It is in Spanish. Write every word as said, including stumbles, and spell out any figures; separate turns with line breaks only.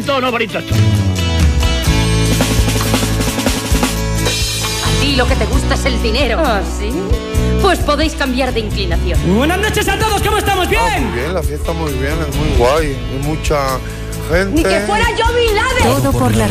bonito o no bonito esto.
A ti lo que te gusta es el dinero. ¿Ah, sí? Pues podéis cambiar de inclinación.
Muy buenas noches a todos, ¿cómo estamos? ¿Bien?
Ah, muy bien, la fiesta muy bien, es muy guay. Hay mucha gente.
Ni que fuera yo Bin Laden.
Todo por la